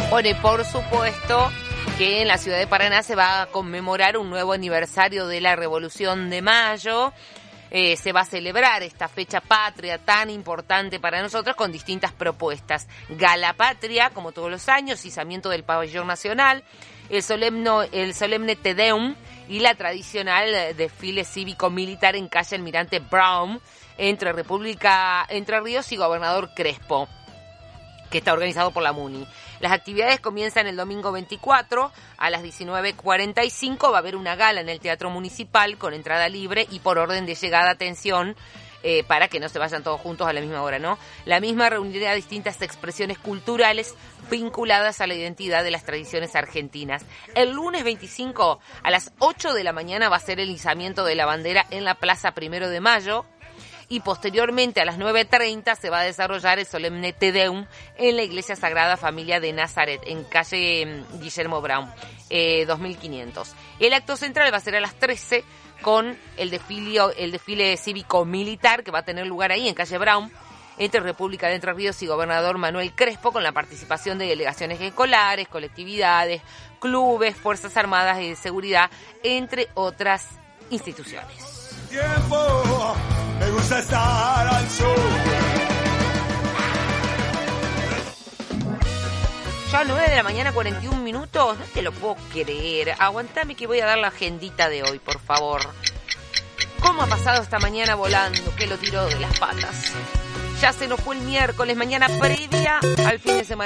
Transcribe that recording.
Bueno, y por supuesto que en la ciudad de Paraná se va a conmemorar un nuevo aniversario de la Revolución de Mayo. Se va a celebrar esta fecha patria tan importante para nosotros con distintas propuestas. Gala Patria, como todos los años, izamiento del pabellón nacional, el solemne Te Deum y la tradicional desfile cívico-militar en calle Almirante Brown entre República Entre Ríos y Gobernador Crespo, que está organizado por la MUNI. Las actividades comienzan el domingo 24 a las 19:45. Va a haber una gala en el Teatro Municipal con entrada libre y por orden de llegada, atención, para que no se vayan todos juntos a la misma hora, ¿no? La misma reunirá distintas expresiones culturales vinculadas a la identidad de las tradiciones argentinas. El lunes 25 a las 8 de la mañana va a ser el izamiento de la bandera en la Plaza 1 de Mayo. Y posteriormente a las 9:30 se va a desarrollar el solemne Te Deum en la Iglesia Sagrada Familia de Nazaret, en calle Guillermo Brown, 2500. El acto central va a ser a las 13 con el desfile cívico-militar que va a tener lugar ahí en calle Brown, entre República de Entre Ríos y Gobernador Manuel Crespo, con la participación de delegaciones escolares, colectividades, clubes, Fuerzas Armadas y de Seguridad, entre otras instituciones. Tiempo. Me gusta estar al sol. Ya 9 de la mañana, 41 minutos. No te lo puedo creer. Aguantame que voy a dar la agendita de hoy, por favor. ¿Cómo ha pasado esta mañana volando? Que lo tiró de las patas. Ya se nos fue el miércoles, mañana previa al fin de semana.